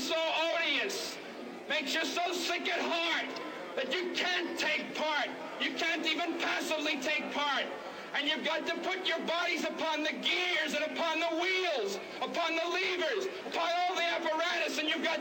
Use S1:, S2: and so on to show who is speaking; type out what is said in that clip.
S1: so odious, makes you so sick at heart that you can't take part. You can't even passively take part. And you've got to put your bodies upon the gears and upon the wheels, upon the levers, upon all the apparatus, and you've got